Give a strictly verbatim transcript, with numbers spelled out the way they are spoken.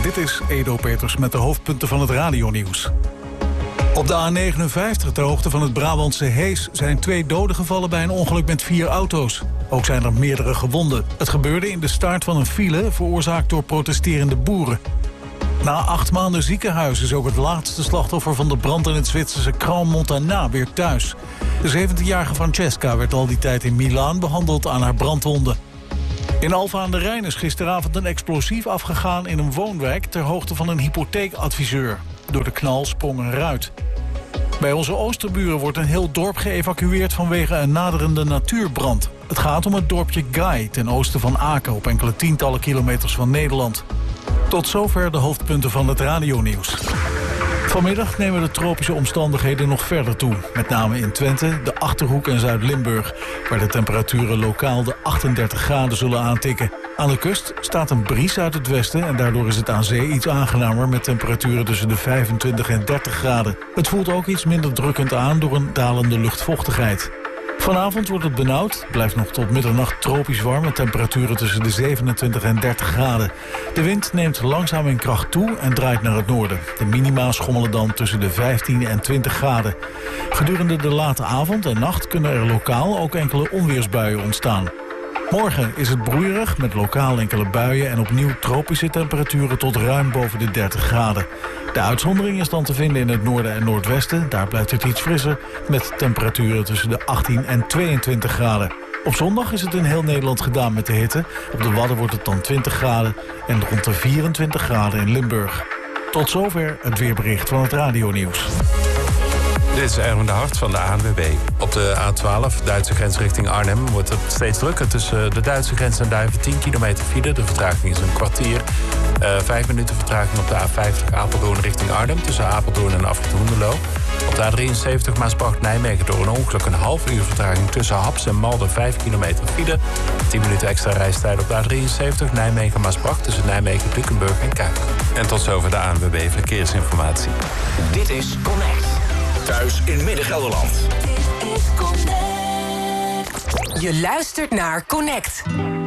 Dit is Edo Peters met de hoofdpunten van het radionieuws. Op de A negenenvijftig, ter hoogte van het Brabantse Hees, zijn twee doden gevallen bij een ongeluk met vier auto's. Ook zijn er meerdere gewonden. Het gebeurde in de staart van een file, veroorzaakt door protesterende boeren. Na acht maanden ziekenhuis is ook het laatste slachtoffer van de brand in het Zwitserse Crans-Montana weer thuis. De zeventienjarige Francesca werd al die tijd in Milaan behandeld aan haar brandwonden. In Alphen aan de Rijn is gisteravond een explosief afgegaan in een woonwijk ter hoogte van een hypotheekadviseur. Door de knal sprong een ruit. Bij onze oosterburen wordt een heel dorp geëvacueerd vanwege een naderende natuurbrand. Het gaat om het dorpje Gai ten oosten van Aken op enkele tientallen kilometers van Nederland. Tot zover de hoofdpunten van het radionieuws. Vanmiddag nemen de tropische omstandigheden nog verder toe. Met name in Twente, de Achterhoek en Zuid-Limburg, waar de temperaturen lokaal de achtendertig graden zullen aantikken. Aan de kust staat een bries uit het westen en daardoor is het aan zee iets aangenamer met temperaturen tussen de vijfentwintig en dertig graden. Het voelt ook iets minder drukkend aan door een dalende luchtvochtigheid. Vanavond wordt het benauwd, blijft nog tot middernacht tropisch warm met temperaturen tussen de zevenentwintig en dertig graden. De wind neemt langzaam in kracht toe en draait naar het noorden. De minima schommelen dan tussen de vijftien en twintig graden. Gedurende de late avond en nacht kunnen er lokaal ook enkele onweersbuien ontstaan. Morgen is het broeierig met lokaal enkele buien en opnieuw tropische temperaturen tot ruim boven de dertig graden. De uitzondering is dan te vinden in het noorden en noordwesten. Daar blijft het iets frisser met temperaturen tussen de achttien en tweeëntwintig graden. Op zondag is het in heel Nederland gedaan met de hitte. Op de Wadden wordt het dan twintig graden en rond de vierentwintig graden in Limburg. Tot zover het weerbericht van het radionieuws. Dit is Erwin de Hart van de A N W B. Op de A twaalf, Duitse grens richting Arnhem, wordt het steeds drukker. Tussen de Duitse grens en Duiven tien kilometer file. De vertraging is een kwartier. Uh, vijf minuten vertraging op de A vijftig Apeldoorn richting Arnhem. Tussen Apeldoorn en Afrit Hoenderloo. Op de A drieënzeventig Maasbracht-Nijmegen door een ongeluk een half uur vertraging. Tussen Haps en Malden vijf kilometer file. tien minuten extra reistijd op de A drieënzeventig Nijmegen-Maasbracht. Tussen Nijmegen, Dukenburg en Kuik. En tot zover de A N W B Verkeersinformatie. Dit is Connect. Thuis in Midden-Gelderland. Je luistert naar Connect.